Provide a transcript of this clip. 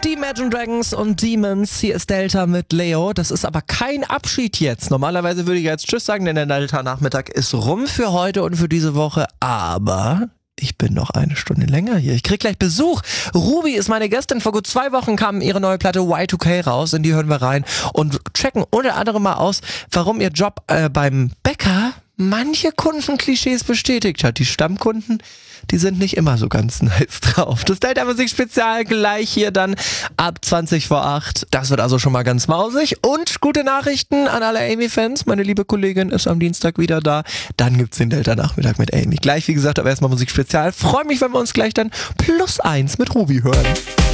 Die Imagine Dragons und Demons, hier ist Delta mit Leo. Das ist aber kein Abschied jetzt. Normalerweise würde ich jetzt Tschüss sagen, denn der Delta-Nachmittag ist rum für heute und für diese Woche. Aber ich bin noch eine Stunde länger hier. Ich krieg gleich Besuch. Ruby ist meine Gästin. Vor gut 2 Wochen kam ihre neue Platte Y2K raus. In die hören wir rein und checken unter anderem mal aus, warum ihr Job beim Bäcker manche Kundenklischees bestätigt hat. Die Stammkunden, die sind nicht immer so ganz nice drauf. Das Delta Musik Spezial gleich hier dann ab 20 vor 8. Das wird also schon mal ganz mausig. Und gute Nachrichten an alle Amy-Fans. Meine liebe Kollegin ist am Dienstag wieder da. Dann gibt's den Delta-Nachmittag mit Amy. Gleich, wie gesagt, aber erstmal Musik Spezial. Freue mich, wenn wir uns gleich dann +1 mit Ruby hören.